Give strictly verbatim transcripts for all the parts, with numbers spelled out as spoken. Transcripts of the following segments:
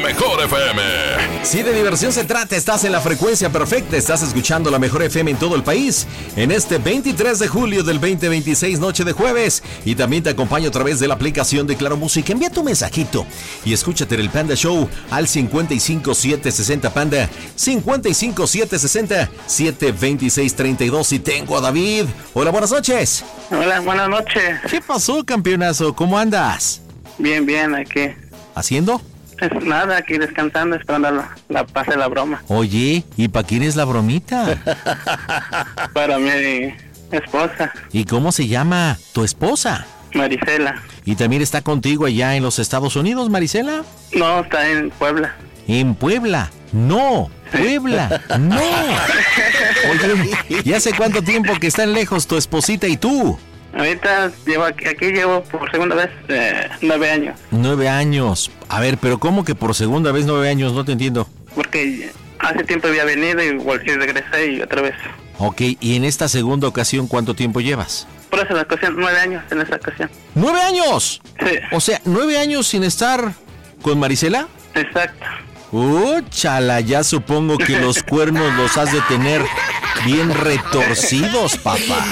Mejor F M. Si de diversión se trata, estás en la frecuencia perfecta. Estás escuchando La Mejor F M en todo el país. En este veintitrés de julio del veinte veintiséis, noche de jueves. Y también te acompaño a través de la aplicación de Claro Música. Envía tu mensajito y escúchate en el Panda Show al cincuenta y cinco siete sesenta Panda. cincuenta y cinco siete sesenta siete veintiséis treinta y dos. Y tengo a David. Hola, buenas noches. Hola, buenas noches. ¿Qué pasó, campeonazo? ¿Cómo andas? Bien, bien, aquí. ¿Haciendo? Es nada, aquí descansando, esperando la, la pase la broma. Oye, ¿y para quién es la bromita? Para mi esposa. ¿Y cómo se llama tu esposa? Marisela. ¿Y también está contigo allá en los Estados Unidos, Marisela? No, está en Puebla. ¿En Puebla? No, Puebla, no. Oye, ¿y hace cuánto tiempo que están lejos tu esposita y tú? Ahorita llevo aquí, aquí llevo por segunda vez eh, nueve años. Nueve años. A ver, pero ¿cómo que por segunda vez nueve años? No te entiendo. Porque hace tiempo había venido y volví y regresé y otra vez. Ok, ¿y en esta segunda ocasión cuánto tiempo llevas? Por esa ocasión, nueve años en esa ocasión. ¡Nueve años! Sí. O sea, ¿nueve años sin estar con Marisela? Exacto. ¡Uh, chala! Ya supongo que los cuernos los has de tener bien retorcidos, papá.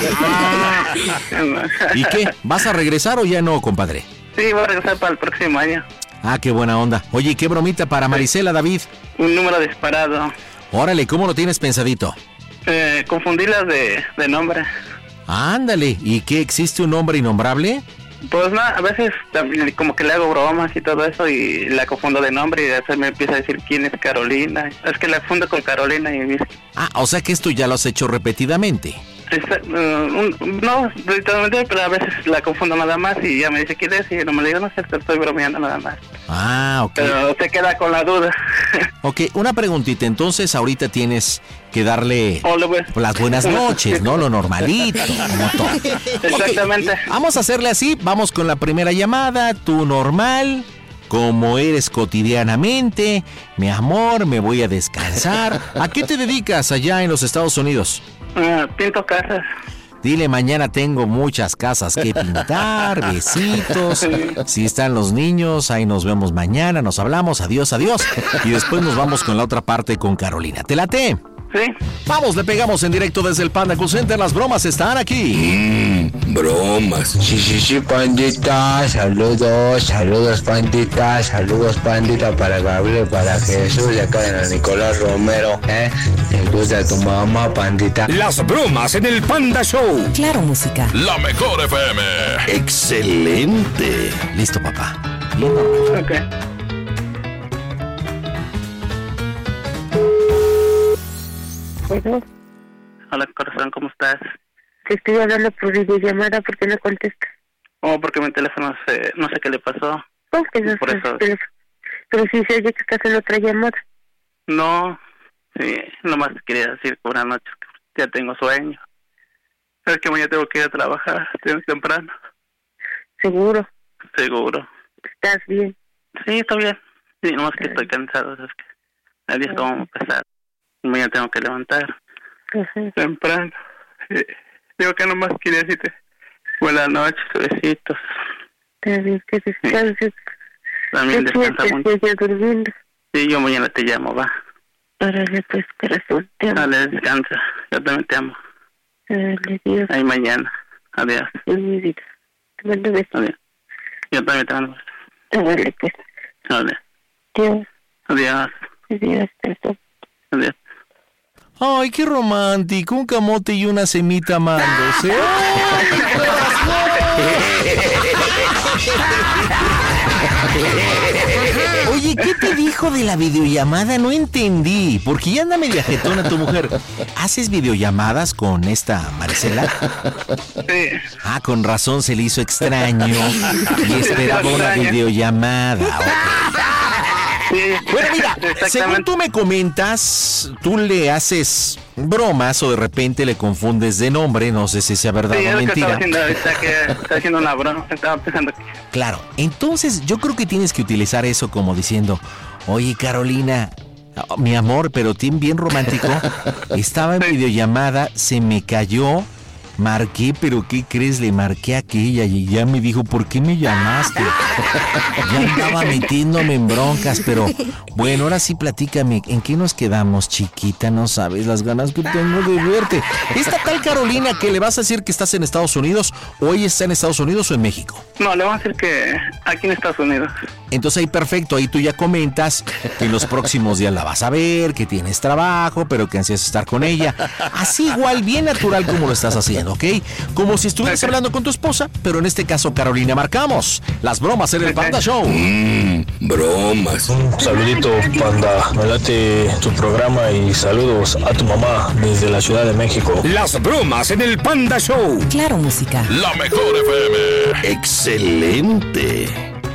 ¿Y qué? ¿Vas a regresar o ya no, compadre? Sí, voy a regresar para el próximo año. Ah, qué buena onda. Oye, ¿qué bromita para Marisela, David? Un número disparado. Órale, ¿cómo lo tienes pensadito? Eh, confundirlas de, de nombre. Ándale, ¿y qué? ¿Existe un nombre innombrable? Pues nada, a veces también como que le hago bromas y todo eso y la confundo de nombre y a veces me empieza a decir quién es Carolina. Es que la confundo con Carolina y me dice... Ah, o sea que esto ya lo has hecho repetidamente. Esta, uh, un, no, literalmente, pero a veces la confundo nada más y ya me dice quién es y no me digo, no sé, te estoy bromeando nada más. Ah, ok. Pero se queda con la duda. Ok, una preguntita, entonces ahorita tienes que darle Hola, pues. las buenas noches, ¿no? Lo normalito, como todo. Exactamente. Okay, vamos a hacerle así, vamos con la primera llamada, tú normal, como eres cotidianamente, mi amor, me voy a descansar. ¿A qué te dedicas allá en los Estados Unidos? Uh, pinto casas. Dile, mañana tengo muchas casas que pintar, besitos. Si están los niños, ahí nos vemos mañana, nos hablamos, adiós, adiós. Y después nos vamos con la otra parte con Carolina. ¿Te late? Sí. Vamos, le pegamos en directo desde el Panda Cool Center. Las bromas están aquí. Mmm, bromas. Sí, sí, sí, pandita. Saludos, saludos, pandita. Saludos, pandita, para Gabriel, para Jesús, de acá de la Nicolás Romero. ¿Eh? Saludos a tu mamá, pandita. Las bromas en el Panda Show. Claro Música. La Mejor F M. Excelente. Listo, papá. Bien normal. Ok. Bueno. Hola, corazón, ¿cómo estás? Te estoy hablando por videollamada, ¿por qué no contestas? Oh, porque mi teléfono se, no sé qué le pasó. ¿Cómo que no por sé? eso. Pero, pero sí se oye que estás en otra llamada. No, sí, nomás te quería decir que buenas noches, que ya tengo sueño. Es que mañana tengo que ir a trabajar, tengo temprano. ¿Seguro? Seguro. ¿Estás bien? Sí, está bien. Sí, nomás que estoy cansado, es que el día está como pesado. Mañana tengo que levantar Ajá. temprano. Sí. Digo que nomás quería decirte buenas noches, besitos. Está bien, que descanses. Sí. También descansa mucho. Estoy durmiendo. Sí, yo mañana te llamo, va. Órale, pues, corazón, te amo. Dale, descansa. Yo también te amo. Dale, Dios. Ahí mañana. Adiós. En mi vida. Te mando besos. Adiós. Yo también te mando besos. Dale, pues. Dale. Dios. Adiós. Dios, corazón. Adiós. Ay, qué romántico, un camote y una semita amándose. Oye, ¿qué te dijo de la videollamada? No entendí, porque ya anda media jetona tu mujer. ¿Haces videollamadas con esta Marisela? Sí. Ah, con razón se le hizo extraño y esperaba una videollamada. Okay. Sí, Bueno, mira, según tú me comentas, tú le haces bromas o de repente le confundes de nombre, no sé si sea verdad sí, o es lo que mentira. estaba haciendo ahorita, que estaba haciendo una broma, estaba pensando que... Claro, entonces yo creo que tienes que utilizar eso como diciendo, oye Carolina, mi amor, pero tiene bien romántico, estaba en videollamada, se me cayó marqué, pero ¿qué crees? Le marqué a aquella y ya me dijo, ¿por qué me llamaste? Ya andaba metiéndome en broncas, pero bueno, ahora sí platícame, ¿en qué nos quedamos, chiquita? No sabes las ganas que tengo de verte. Esta tal Carolina que le vas a decir que estás en Estados Unidos, o ella está en Estados Unidos o en México. No, le voy a decir que aquí en Estados Unidos. Entonces ahí perfecto, ahí tú ya comentas que en los próximos días la vas a ver, que tienes trabajo, pero que ansias estar con ella. Así igual, bien natural como lo estás haciendo, ¿ok? Como si estuvieras hablando con tu esposa, pero en este caso, Carolina, marcamos las bromas en el Panda Show. Mmm, bromas. Un saludito, Panda. Me late tu programa y saludos a tu mamá desde la Ciudad de México. Las bromas en el Panda Show. Claro, música. La mejor F M. Excelente.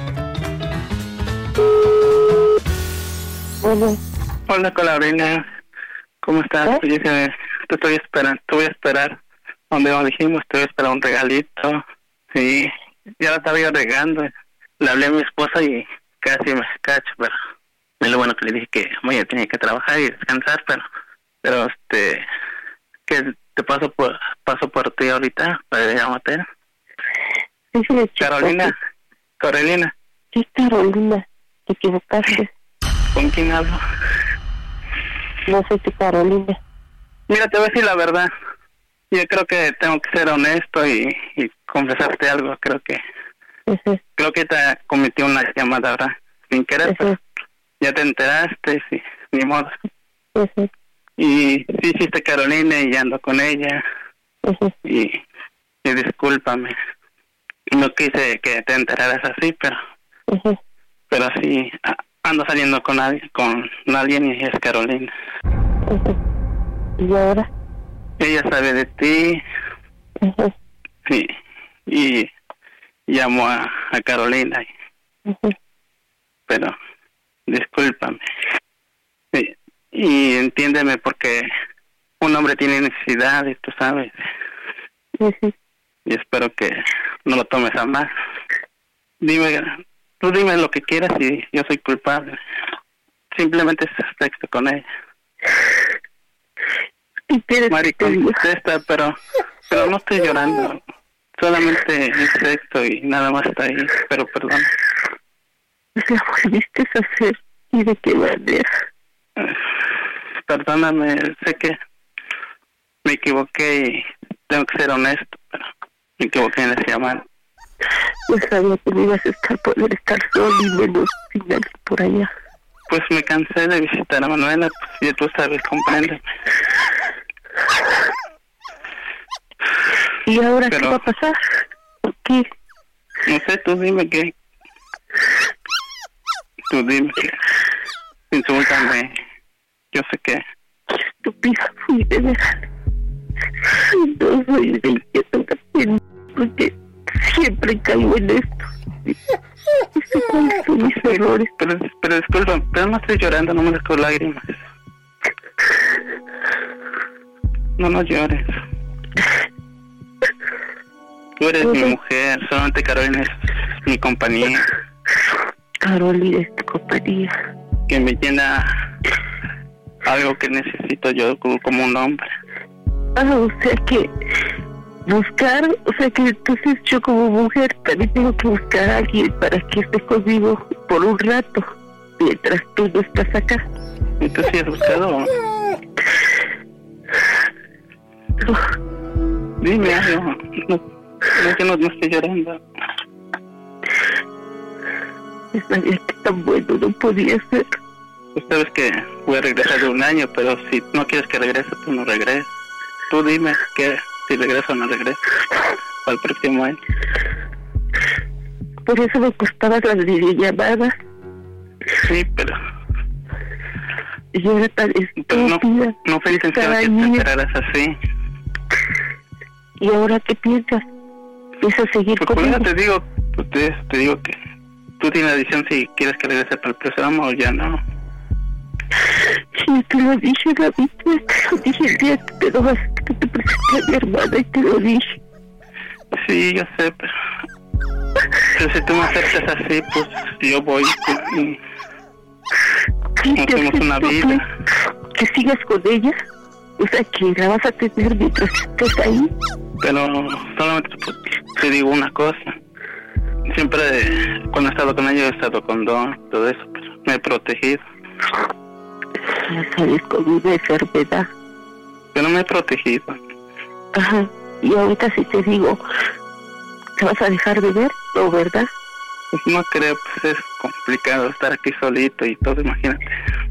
Hola. Hola, Carolina. ¿Cómo estás? ¿Eh? Oye, te estoy esperando, te voy a esperar. Donde nos dijimos, te voy a esperar un regalito. Sí, ya la estaba yo regando. Le hablé a mi esposa y casi me cacho, pero es lo bueno que le dije que oye, tenía que trabajar y descansar, pero pero este que te paso por paso por ti ahorita para ir a matar. Sí, sí, Carolina, Carolina. Sí, Carolina, te equivocaste. ¿Con quién hablo? No soy tu Carolina. Mira, te voy a decir la verdad. Yo creo que tengo que ser honesto y, y confesarte algo. Creo que Uh-huh. creo que te cometí una llamada ahora sin querer, Uh-huh. pero ya te enteraste, sí, ni modo. Uh-huh. Y sí hiciste Carolina y ya ando con ella. Uh-huh. Y, y discúlpame. No quise que te enteraras así, pero Uh-huh. pero sí a, ando saliendo con alguien, con alguien y es Carolina. Uh-huh. ¿Y ahora? Ella sabe de ti. Uh-huh. Sí, y llamo a, a Carolina, Uh-huh. pero discúlpame. Y, y entiéndeme porque un hombre tiene necesidades, tú sabes. Uh-huh. Y espero que no lo tomes a mal. Dime, tú dime lo que quieras y yo soy culpable. Simplemente es sexto con ella. ¿Y quieres Mari, que te diga? contesta, pero, pero no estoy llorando. Solamente es sexto y nada más está ahí, pero perdón. La volviste a hacer. ¿Y de qué manera? Perdóname, sé que me equivoqué y tengo que ser honesto, pero me equivoqué en ese llamado. No sabía que no ibas a estar, poder estar solo y menos sin nadie por allá. Pues me cansé de visitar a Manuela, pues ya tú sabes, compréndeme. ¿Y ahora Pero- qué va a pasar? ¿Por qué? No sé, tú dime que... Tú dime que... Insúltame. Yo sé que... Estúpida fui, de verdad. No soy de inquieto también, porque siempre caigo en esto. Y sé cuáles son mis errores. Pero, pero disculpa, pero no estoy llorando, no me saco lágrimas. No, no llores. Tú eres mi mujer, solamente Carolina es mi compañía, Carolina es tu compañía. que me llena algo que necesito yo como, como un hombre. Ah, o sea que buscar, o sea que entonces yo como mujer también tengo que buscar a alguien para que esté conmigo por un rato, mientras tú no estás acá. ¿Y tú sí has buscado? Dime algo. No, no, que no, no estoy llorando. No sabía que tan bueno no podía ser. Tú sabes que voy a regresar de un año, pero si no quieres que regrese, tú no regreses. Tú dime que si regreso o no regreso al próximo año. Por eso me costaban las videollamadas. Sí, pero, Y yo era tan pero no, estúpida. no fue estar intención que te ahí. enteraras así. ¿Y ahora qué piensas? ¿Piensas seguir Pues por conmigo? eso te digo, pues te, te digo que tú tienes la decisión si quieres que regrese para el próximo o ya no. Sí, te lo dije, David, te lo dije el día que te lo vas, que te presenté a mi hermana y te lo dije. Sí, yo sé, pero, pero si tú me aceptas así, pues yo voy pues, y ¿Qué hacemos te una acepto, vida. ¿Que, que sigas con ella? O sea, que la vas a tener mientras estés ahí. pero solamente te digo una cosa. Siempre, cuando he estado con ella, he estado con Don, todo eso, pero me he protegido. Sabes, con una enfermedad. Pero me he protegido. Ajá. Y ahorita si te digo, ¿te vas a dejar de ver? ¿No, verdad? Pues no creo, pues es complicado estar aquí solito y todo, imagínate.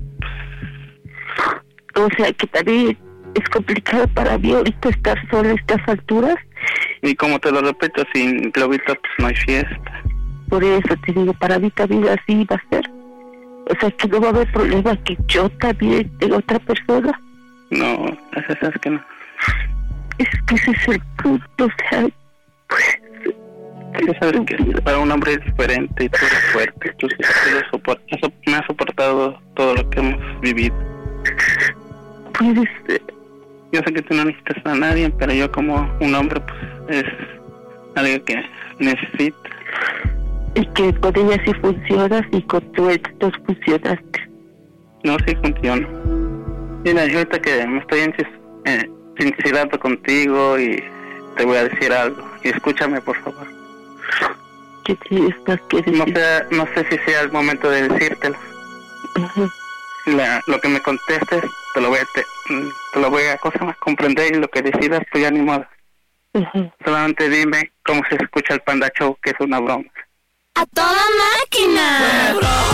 O sea, que también es complicado para mí ahorita estar sola a estas alturas. Y como te lo repito, sin Globito pues no hay fiesta. Por eso te digo, para mí también así va a ser. O sea, que no va a haber problema que yo también tenga otra persona. No, es, es que no. Es que ese es el punto, o sea, pues... Tú sabes que para un hombre es diferente y tú eres fuerte. Tú, tú soport, me has soportado todo lo que hemos vivido. Puedes... Yo sé que tú no necesitas a nadie, pero yo como un hombre, pues, es algo que necesito. Y que con ella sí funcionas y con tu ex no funcionaste. No, sí funciona. Mira, ahorita que me estoy eh, sincerando contigo y te voy a decir algo. Y escúchame, por favor. ¿Qué tienes más que decir? No sé, no sé si sea el momento de decírtelo. Uh-huh. La, lo que me contestes, te lo voy a, te, te lo voy a cosa más comprender y lo que decidas, pues ya ni modo. Uh-huh. Solamente dime cómo se escucha el Panda Show, que es una broma. ¡A toda máquina!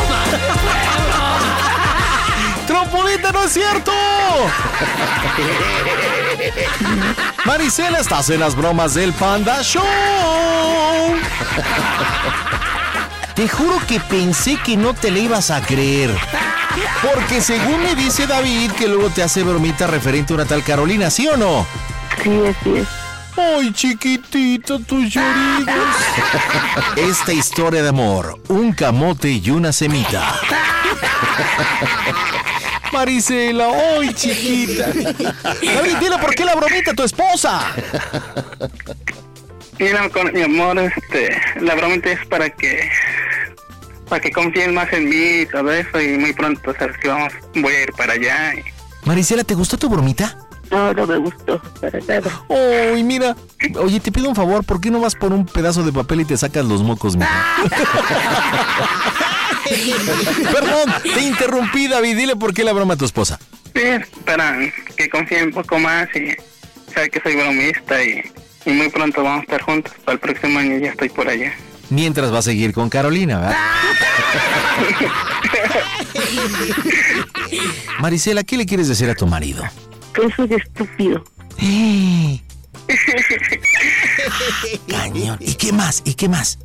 ¡Trompolita, no es cierto! Marisela, estás en las bromas del Panda Show. Te juro que pensé que no te le ibas a creer. Porque según me dice David que luego te hace bromita referente a una tal Carolina, ¿sí o no? Sí, así es. ¡Ay, chiquitito, tus lloridos! Esta historia de amor, un camote y una semita. Marisela, ¡ay, chiquita! David, dile por qué la bromita a tu esposa. Mira, con mi amor, este, la bromita es para que para que confíen más en mí y todo eso, y muy pronto, o sea, que vamos, voy a ir para allá. Y... Marisela, ¿te gustó tu bromita? No, no me gustó, para nada. ¡Ay, mira! Oye, te pido un favor, ¿por qué no vas por un pedazo de papel y te sacas los mocos, mija? Perdón, te interrumpí, David, dile por qué la broma a tu esposa. Sí, para que confíen un poco más y sabe que soy bromista y, y muy pronto vamos a estar juntos. Para el próximo año ya estoy por allá. Mientras va a seguir con Carolina, ¿verdad? Marisela, ¿qué le quieres decir a tu marido? Que soy estúpido. Cañón. ¿Y qué más? ¿Y qué más?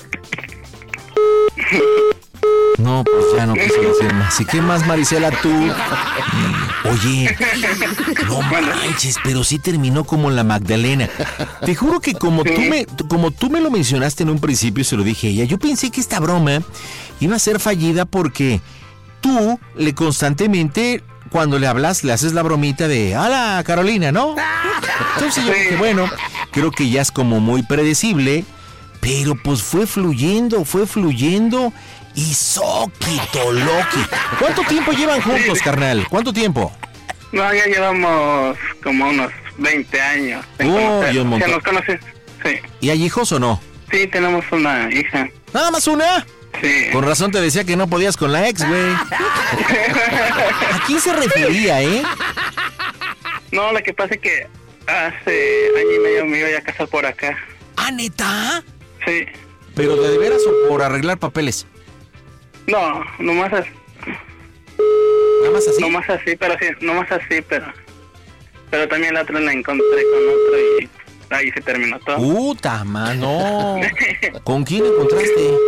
No, pues ya no quiso decir más. ¿Y qué más, Marisela, tú? Oye, no manches, pero sí terminó como la Magdalena. Te juro que como tú me, como tú me lo mencionaste en un principio, se lo dije a ella, yo pensé que esta broma iba a ser fallida porque tú le constantemente, cuando le hablas, le haces la bromita de ¡Hola, Carolina!, ¿no? Entonces yo dije, bueno, creo que ya es como muy predecible, pero pues fue fluyendo, fue fluyendo y soquito loqui. ¿Cuánto tiempo llevan juntos, carnal? ¿Cuánto tiempo? No, ya llevamos como unos veinte años. Oh, y un montón. ¿Ya nos conoces? Sí. ¿Y hay hijos o no? Sí, tenemos una hija. ¿Nada más una? Sí. Con razón te decía que no podías con la ex, güey. ¿A quién se refería, eh? No, lo que pasa es que hace año y medio me iba a casar por acá. ¿Ah, neta? Sí. ¿Pero de veras o por arreglar papeles? No, nomás así. ¿Nada más así? Nomás así, pero sí, nomás así, pero... Pero también la otra la encontré con otro y ahí se terminó todo. Puta, mano. ¿Con quién encontraste?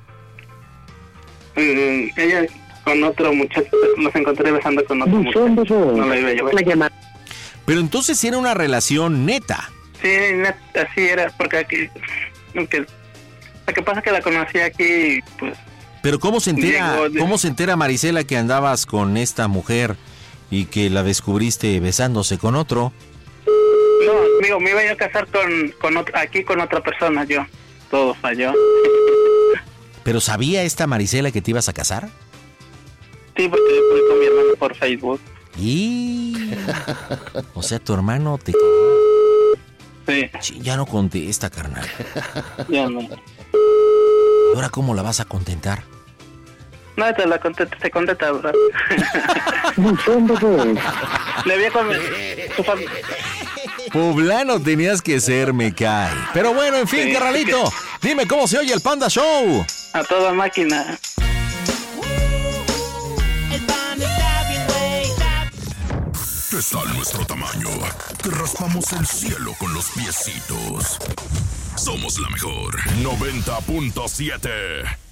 Mm, ella con otro muchacho, nos encontré besando con otro muchacho. No la iba a llevar. La llamada. Pero entonces era una relación neta. Sí, net- así era, porque aquí... Aunque, lo que pasa es que la conocí aquí, pues... Pero ¿cómo se entera, Llegó de- cómo se entera Marisela que andabas con esta mujer y que la descubriste besándose con otro? No, amigo, me iba yo a casar con, con otro, aquí con otra persona, yo. Todo falló. ¿Pero sabía esta Marisela que te ibas a casar? Sí, porque fui con mi hermano por Facebook. Y... O sea, tu hermano te... Sí. Sí, ya no contesta, carnal. Ya no. ¿Y ahora cómo la vas a contentar? No, te la contesta, te contesta, bro. Le voy a comer. Tu fam- Poblano tenías que ser, me cae. Pero bueno, en fin, Sí. carnalito, dime cómo se oye el Panda Show. A toda máquina. Está nuestro tamaño. Te raspamos el cielo con los piecitos. Somos la mejor. noventa punto siete.